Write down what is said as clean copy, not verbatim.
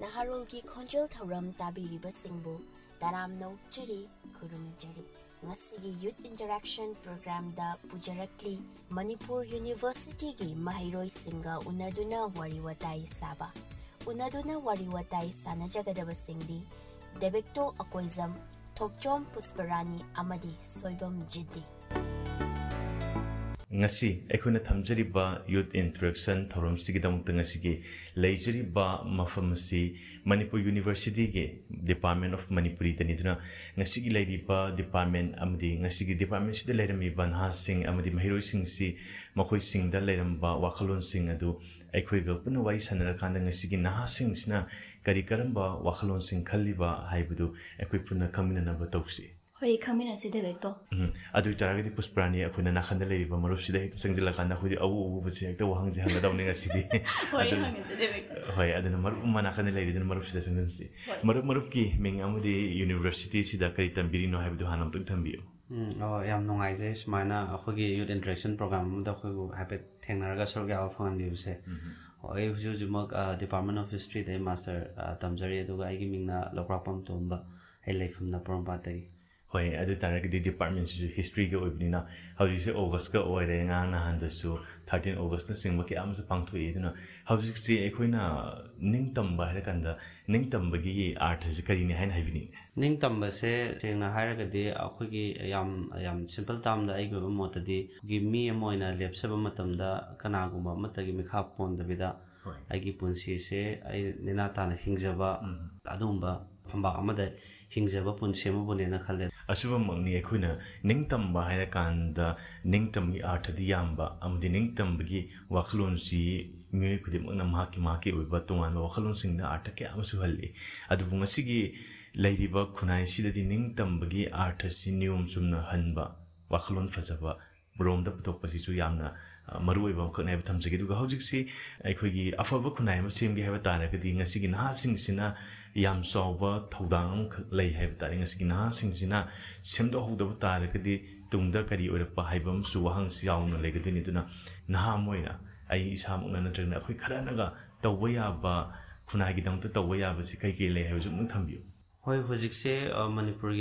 Naharolgi Khonjel Thauram Tabiribasingbu Taram Nokchari Kurumjari Ngasigi Youth Interaction Program da Pujarakli Manipur University gi Mahiroi Singa Unaduna Wariwatai Saba Unaduna Wariwatai Sanajagadaba Singdi Debekto Akoizam Tokchom Pusparani Amadi Soibam Jiddi ngasi ekhuna thamjariba youth interaction thorum sigidam tangasi leijariba mafamasi Manipur University ge Department of Manipuri taniduna ngasi gi leiriba department amdi ngasi gi department sida leirami banha sing amdi mahiroi sing si makhoi sing da leiramba wakhalon sing adu ekhoi ga puna wai sanara kanda ngasi gi naha sing sina kari karamba wakhalon sing khaliba haibudu ekhoi puna kamina na batausi Hoi kamina si debekto. Adu cara di pusprani aku na nakanda lagi ba marup sida hekta sangjila kanda aku di awu besi hekta wahang si hanga daun ngasi di. Hoi hanga si debekto. Hoi adu na marup mana nakanda lagi dan marup sida sangjan si. Marup ki meng amu di university sida kari tambiri no haibu hanam tuk tambiyo. Oh yam nungai je semana aku gi youth interaction program da aku habit thengnaraga sorga alphangan di use. Hoi huju jumak Department of History de master tamjari adu ga igi mingna lokrapam tomba ai leifam na prompatari. Hoi adu tarag di department su history ga oibnina hauji se August ga oire nga na handasu 13 August na singba ki amsu pangthu iduna hauji se ekoina ningtamba hare kanda ningtamba gi art has kari ni hain haibini ningtamba se sengna hairaga di akhogi yam simple tam da aigo motadi gi mi amoina lepsaba matamda kanaguma matagi mikha ponda bida aigi punsi se ai ninata na hingjaba adumba phamba amada hingjaba punsi ma bunena khale asuba mangni ekoina ningtamba haira kanda ningtam gi art di yamba amdi ningtam gi wakhlon si mi kudim na maki oiba tungan wakhlon sing na art ke amsu halli adu ngasi gi lairiba khunai sida di ningtam gi art si nium sumna hanba wakhlon fazaba bromda putok pasi chu yamna marui ba khonai ba thamjagi du hojik si aikhogi afaba khunai ma semgi haba tara gadi ngasi gi na sing sina yam soba thodang lei haba tara ngasi gi na sing sina semdo hoda ba tara gadi tungda kari ora pa haibam su wahang si yauna legadu ni tuna na moina ai isamuk na natrna akhoi kharana ga tawya ba khunai gi dang ta tawya ba si kai ke lei haba ju mu thambiyo hoi hojik se Manipur